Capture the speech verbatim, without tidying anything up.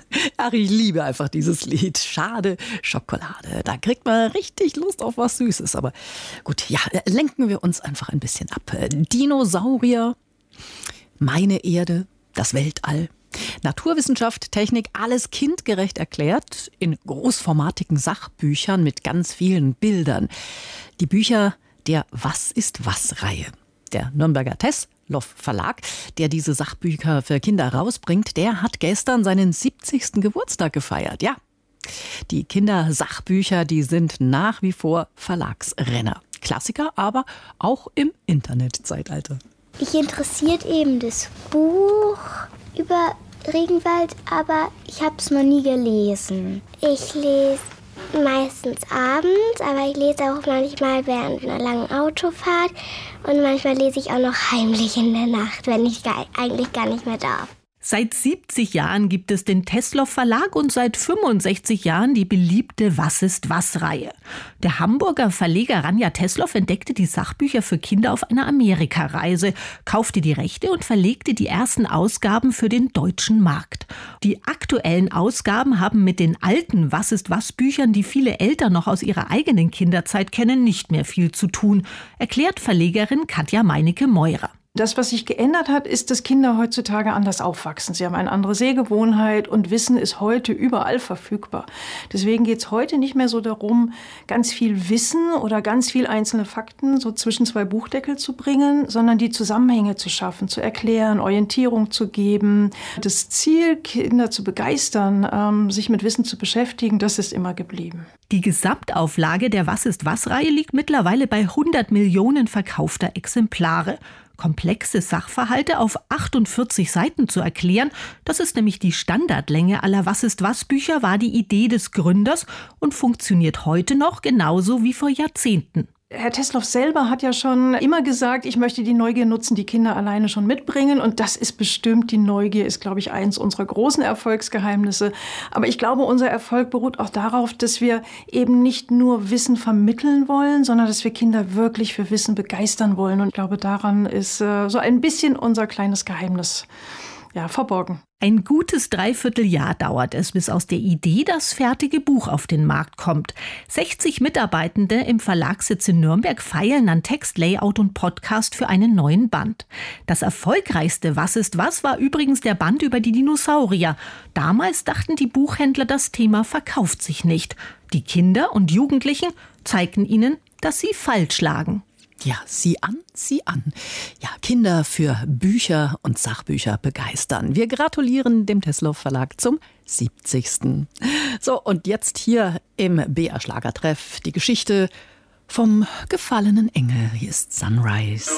Ach, ich liebe einfach dieses Lied. Schade, Schokolade. Da kriegt man richtig Lust auf was Süßes. Aber gut, ja, lenken wir uns einfach ein bisschen ab. Dinosaurier, meine Erde, das Weltall. Naturwissenschaft, Technik, alles kindgerecht erklärt in großformatigen Sachbüchern mit ganz vielen Bildern. Die Bücher der Was ist was-Reihe. Der Nürnberger Tesloff Verlag, der diese Sachbücher für Kinder rausbringt, der hat gestern seinen siebzigsten Geburtstag gefeiert. Ja, die Kindersachbücher, die sind nach wie vor Verlagsrenner. Klassiker, aber auch im Internetzeitalter. Mich interessiert eben das Buch über Regenwald, aber ich habe es noch nie gelesen. Ich lese meistens abends, aber ich lese auch manchmal während einer langen Autofahrt und manchmal lese ich auch noch heimlich in der Nacht, wenn ich gar, eigentlich gar nicht mehr darf. Seit siebzig Jahren gibt es den Tesloff Verlag und seit fünfundsechzig Jahren die beliebte Was ist was-Reihe. Der Hamburger Verleger Ranja Tesloff entdeckte die Sachbücher für Kinder auf einer Amerikareise, kaufte die Rechte und verlegte die ersten Ausgaben für den deutschen Markt. Die aktuellen Ausgaben haben mit den alten Was ist was-Büchern, die viele Eltern noch aus ihrer eigenen Kinderzeit kennen, nicht mehr viel zu tun, erklärt Verlegerin Katja Meinecke-Meurer. Das, was sich geändert hat, ist, dass Kinder heutzutage anders aufwachsen. Sie haben eine andere Sehgewohnheit und Wissen ist heute überall verfügbar. Deswegen geht es heute nicht mehr so darum, ganz viel Wissen oder ganz viel einzelne Fakten so zwischen zwei Buchdeckel zu bringen, sondern die Zusammenhänge zu schaffen, zu erklären, Orientierung zu geben. Das Ziel, Kinder zu begeistern, ähm, sich mit Wissen zu beschäftigen, das ist immer geblieben. Die Gesamtauflage der Was ist was-Reihe liegt mittlerweile bei hundert Millionen verkaufter Exemplare. Komplexe Sachverhalte auf achtundvierzig Seiten zu erklären, das ist nämlich die Standardlänge aller Was ist was Bücher, war die Idee des Gründers und funktioniert heute noch genauso wie vor Jahrzehnten. Herr Tesloff selber hat ja schon immer gesagt, ich möchte die Neugier nutzen, die Kinder alleine schon mitbringen. Und das ist bestimmt, die Neugier ist, glaube ich, eins unserer großen Erfolgsgeheimnisse. Aber ich glaube, unser Erfolg beruht auch darauf, dass wir eben nicht nur Wissen vermitteln wollen, sondern dass wir Kinder wirklich für Wissen begeistern wollen. Und ich glaube, daran ist äh, so ein bisschen unser kleines Geheimnis ja, verborgen. Ein gutes Dreivierteljahr dauert es, bis aus der Idee das fertige Buch auf den Markt kommt. sechzig Mitarbeitende im Verlagssitz in Nürnberg feilen an Text, Layout und Podcast für einen neuen Band. Das erfolgreichste Was ist was war übrigens der Band über die Dinosaurier. Damals dachten die Buchhändler, das Thema verkauft sich nicht. Die Kinder und Jugendlichen zeigten ihnen, dass sie falsch lagen. Ja, sieh an, sieh an. Ja, Kinder für Bücher und Sachbücher begeistern. Wir gratulieren dem Tesloff Verlag zum siebzigsten So, und jetzt hier im B R Schlagertreff die Geschichte vom gefallenen Engel. Hier ist Sunrise.